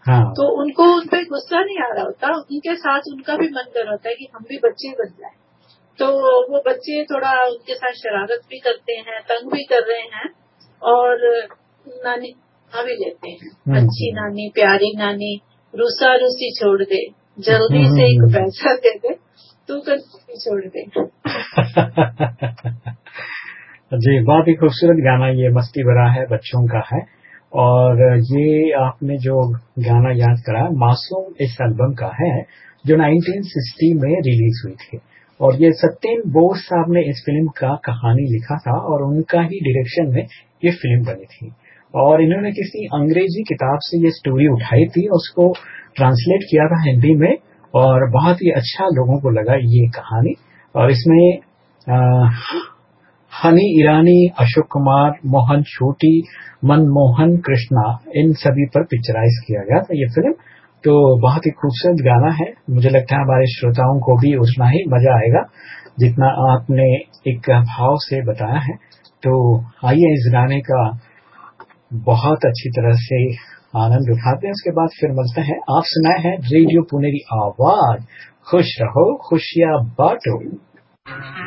हाँ। तो उनको उन पे गुस्सा नहीं आ रहा होता, उनके साथ उनका भी मन कर रहा होता है कि हम भी बच्चे बन जाए। तो वो बच्चे थोड़ा उनके साथ शरारत भी करते हैं, तंग भी कर रहे हैं, और नानी भी लेते हैं, अच्छी नानी, प्यारी नानी, रूसा रूसी छोड़ दे, जल्दी से एक पैसा दे दे, तू कंजूसी छोड़ दे। जी, बहुत ही खूबसूरत गाना, ये मस्ती भरा है, बच्चों का है। और ये आपने जो गाना याद करा, मासूम इस एल्बम का है जो 1960 में रिलीज हुई थी, और ये सत्येन बोस साहब ने इस फिल्म का कहानी लिखा था और उनका ही डायरेक्शन में ये फिल्म बनी थी। और इन्होंने किसी अंग्रेजी किताब से ये स्टोरी उठाई थी, उसको ट्रांसलेट किया था हिंदी में, और बहुत ही अच्छा लोगों को लगा ये कहानी। और इसमें हनी ईरानी, अशोक कुमार, मोहन छोटी, मनमोहन कृष्णा, इन सभी पर पिक्चराइज किया गया था ये फिल्म। तो बहुत ही खूबसूरत गाना है, मुझे लगता है हमारे श्रोताओं को भी उतना ही मजा आएगा जितना आपने एक भाव से बताया है। तो आइए इस गाने का बहुत अच्छी तरह से आनंद उठाते हैं, उसके बाद फिर मिलते हैं। आप सुनाए हैं रेडियो पुनेरी आवाज, खुश रहो खुशियां बांटो।